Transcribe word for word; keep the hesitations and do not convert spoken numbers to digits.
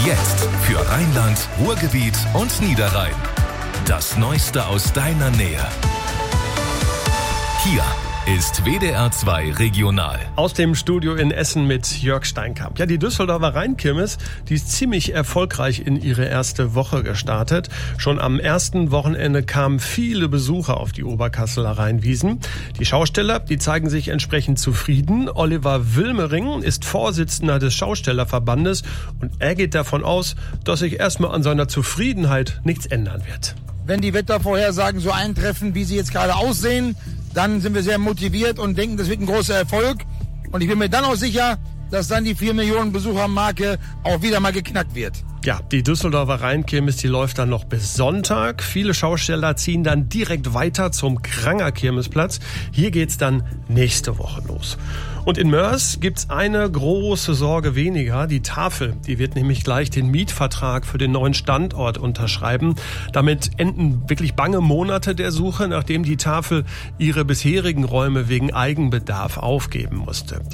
Jetzt für Rheinland, Ruhrgebiet und Niederrhein. Das Neueste aus deiner Nähe. Hier ist W D R zwei Regional. Aus dem Studio in Essen mit Jörg Steinkamp. Ja, die Düsseldorfer Rheinkirmes, die ist ziemlich erfolgreich in ihre erste Woche gestartet. Schon am ersten Wochenende kamen viele Besucher auf die Oberkasseler Rheinwiesen. Die Schausteller, die zeigen sich entsprechend zufrieden. Oliver Wilmering ist Vorsitzender des Schaustellerverbandes und er geht davon aus, dass sich erstmal an seiner Zufriedenheit nichts ändern wird. Wenn die Wettervorhersagen so eintreffen, wie sie jetzt gerade aussehen, dann sind wir sehr motiviert und denken, das wird ein großer Erfolg. Und ich bin mir dann auch sicher, dass dann die vier Millionen Besuchermarke auch wieder mal geknackt wird. Ja, die Düsseldorfer Rheinkirmes, die läuft dann noch bis Sonntag. Viele Schausteller ziehen dann direkt weiter zum Kranger Kirmesplatz. Hier geht's dann nächste Woche los. Und in Moers gibt's eine große Sorge weniger. Die Tafel, die wird nämlich gleich den Mietvertrag für den neuen Standort unterschreiben. Damit enden wirklich bange Monate der Suche, nachdem die Tafel ihre bisherigen Räume wegen Eigenbedarf aufgeben musste.